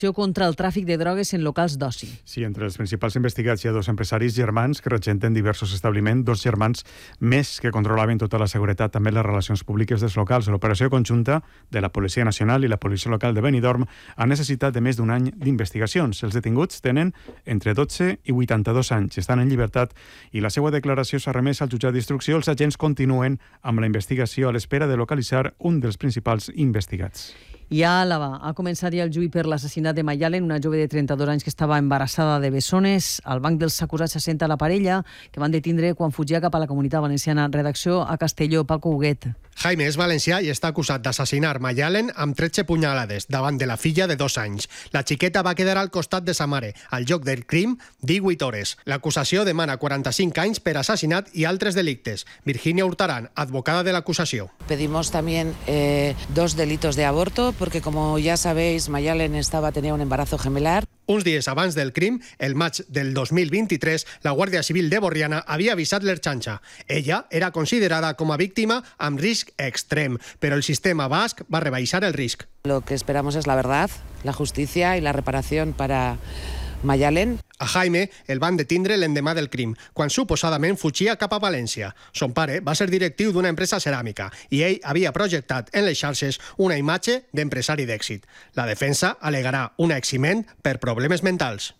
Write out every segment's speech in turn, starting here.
contra el tràfic de drogues en locals d'oci. Sí, entre els principals investigats hi ha 2 empresaris germans que regenten diversos establiments, 2 germans més que controlaven tota la seguretat, també les relacions públiques dels locals. L'operació conjunta de la Policia Nacional i la Policia Local de Benidorm ha necessitat de més d'un any d'investigacions. Els detinguts tenen entre 12 i 82 anys, estan en llibertat i la seva declaració s'ha remès al jutjat d'instrucció. Els agents continuen amb la investigació a l'espera de localitzar un dels principals investigats. I a Àlava ha començat ja el juí per l'assassinat de Mayalen, una jove de 32 anys que estava embarassada de bessones. Al banc dels acusats s'assenta la parella, que van detindre quan fugia cap a la Comunitat Valenciana. Redacció a Castelló, Paco Huguet. Jaime és valencià i està acusat d'assassinar Mayalen amb 13 punyalades davant de la filla de 2 anys. La xiqueta va quedar al costat de sa mare, al lloc del crim, 18 hores. L'acusació demana 45 anys per assassinat i altres delictes. Virginia Hurtarán, advocada de l'acusació. Pedimos también 2 delitos de aborto, porque como ya sabéis, Mayalen tenía un embarazo gemelar. Uns dies abans del crim, el maig del 2023, la Guàrdia Civil de Borriana havia avisat l'Ertxanxa. Ella era considerada com a víctima amb risc extrem, però el sistema basc va rebaixar el risc. Lo que esperamos es la verdad, la justicia y la reparación para Mayalen. A Jaime el van detindre l'endemà del crim, quan suposadament fugia cap a València. Son pare va ser directiu d'una empresa ceràmica i ell havia projectat en les xarxes una imatge d'empresari d'èxit. La defensa al·legarà un eximent per problemes mentals.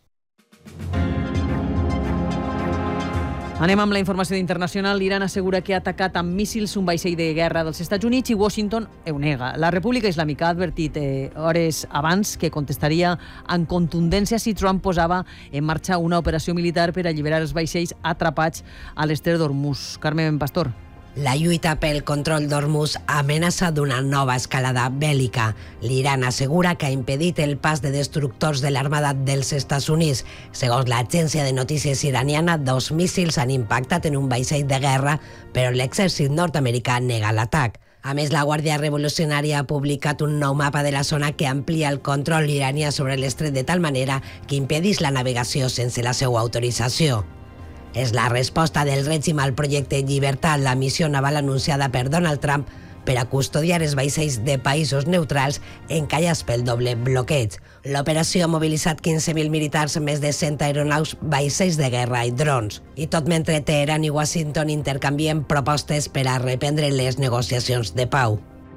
Anem amb la informació internacional. L'Iran assegura que ha atacat amb míssils un vaixell de guerra dels Estats Units i Washington ho nega. La República Islàmica ha advertit hores abans que contestaria amb contundència si Trump posava en marxa una operació militar per alliberar els vaixells atrapats a l'estret d'Hormuz. Carmen Pastor. La lluita pel control d'Hormuz amenaça d'una nova escalada bèl·lica. L'Iran assegura que ha impedit el pas de destructors de l'Armada dels Estats Units. Segons l'agència de notícies iraniana, 2 míssils han impactat en un vaixell de guerra, però l'exèrcit nord-americà nega l'atac. A més, la Guàrdia Revolucionària ha publicat un nou mapa de la zona que amplia el control iranià sobre l'estret de tal manera que impedís la navegació sense la seva autorització. És la resposta del règim al projecte Llibertat, la missió naval anunciada per Donald Trump per a custodiar els vaixells de països neutrals encallats pel doble bloqueig. L'operació ha mobilitzat 15.000 militars, més de 100 aeronaus, vaixells de guerra i drons. I tot mentre Teheran i Washington intercanvien propostes per a reprendre les negociacions de pau.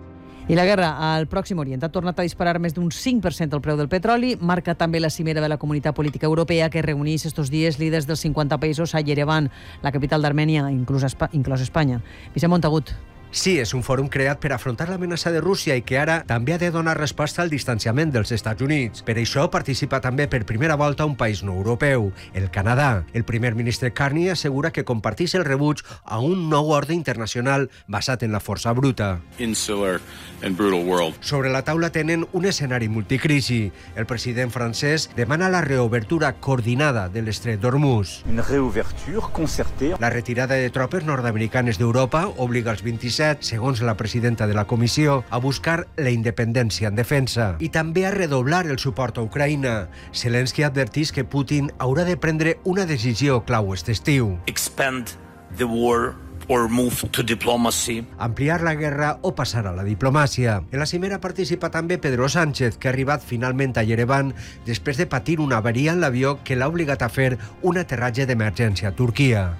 I la guerra al Pròxim Orient ha tornat a disparar més d'un 5% el preu del petroli. Marca també la cimera de la Comunitat Política Europea que reuneix estos dies líders dels 50 països a Yerevan, la capital d'Armènia, inclòs Espanya. Vicent Montagut. Sí, és un fòrum creat per afrontar l'amenaça de Rússia i que ara també ha de donar resposta al distanciament dels Estats Units. Per això participa també per primera volta un país no europeu, el Canadà. El primer ministre Carney assegura que comparteix el rebuig a un nou ordre internacional basat en la força bruta. Insular and brutal world. Sobre la taula tenen un escenari multicrisi. El president francès demana la reobertura coordinada de l'estret d'Hormuz. Una reobertura concertée. La retirada de tropes nord-americanes d'Europa obliga els 27, segons la presidenta de la comissió, a buscar la independència en defensa i també a redoblar el suport a Ucraïna. Zelensky advertís que Putin haurà de prendre una decisió clau aquest estiu. Expand the war or move to diplomacy. Ampliar la guerra o passar a la diplomàcia. En la cimera participa també Pedro Sánchez, que ha arribat finalment a Yerevan després de patir una avaria en l'avió que l'ha obligat a fer un aterratge d'emergència a Turquia.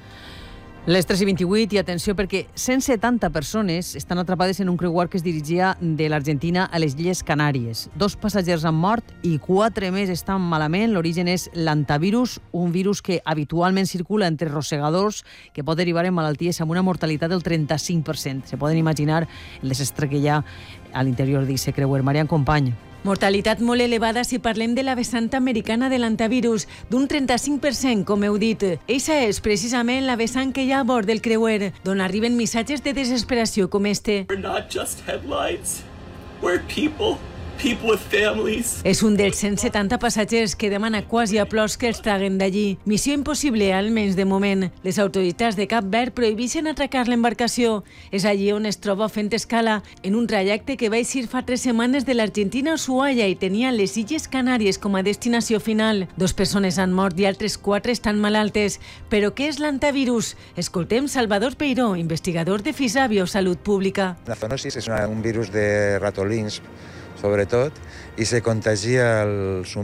Les 3:28 i atenció perquè 170 persones estan atrapades en un creuer que es dirigia de l'Argentina a les Illes Canàries. 2 passatgers han mort i 4 més estan malament. L'origen és l'antavirus, un virus que habitualment circula entre rosegadors que pot derivar en malalties amb una mortalitat del 35%. Se poden imaginar el desastre que hi ha a l'interior d'aquest creuer. Marian Company. Mortalitat molt elevada si parlem de la vessant americana de l'antavirus, d'un 35%, com heu dit. Eixa és precisament la vessant que hi ha a bord del creuer, d'on arriben missatges de desesperació com este. We're not just headlines. We're people. People with families. És un dels 170 passatgers que demana quasi a plors que els traguen d'allí. Missió impossible, almenys de moment. Les autoritats de Cap Verd prohibeixen atracar l'embarcació. És allí on es troba fent escala, en un trajecte que va eixir fa 3 setmanes de l'Argentina a Ushuaia i tenia les Illes Canàries com a destinació final. 2 persones han mort i altres 4 estan malaltes. Però què és l'antavirus? Escoltem Salvador Peiró, investigador de FISA Biosalut Pública. La zoonosis es un virus de ratolins. sobretot, i se contagia els